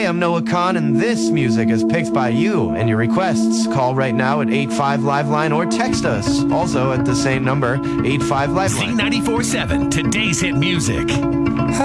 I'm Noah Kahn, and this music is picked by you and your requests. Call right now at 85-LIVELINE or text us, also at the same number, 85-LIVELINE. Z94.7, today's hit music.